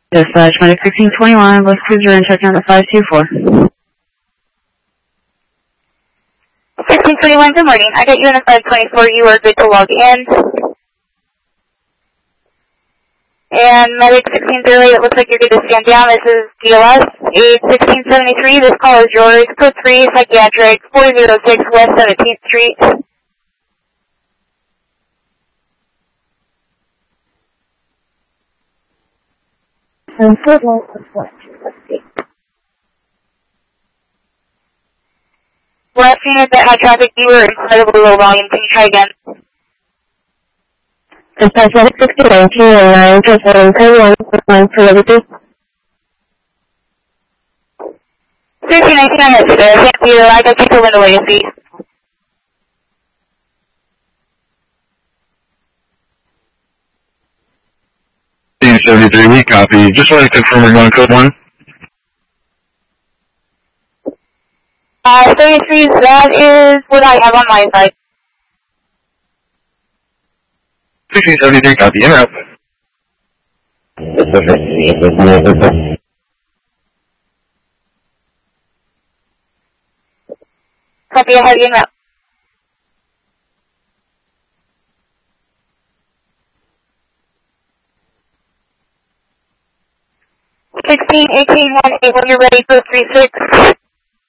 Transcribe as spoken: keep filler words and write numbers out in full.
Dispatch, Medic sixteen twenty-one, let's cruiser and check in at five two four. sixteen twenty-one, good morning. I got you in a five twenty-four, you are good to log in. And Medic sixteen thirty, it looks like you're good to stand down. This is D L S, eight sixteen seventy-three, this call is yours. Code three, Psychiatric, four oh six West seventeenth Street. And foot long reflect. Let's see. Last unit that had traffic, you were incredibly low volume. Can you try again? Dispatch Medic sixteen nineteen and nine to seven thirty-one one for Liberty. sixteen nineteen, I got you there. Thank you. I got you to window latency. seventy-three, we copy. Just want to confirm we're going code one. Uh, seventy-three, that is what I have on my side. sixteen seventy-three, copy. In route. Copy, I have you in route. sixteen eighteen one eight, when you're ready, code three six.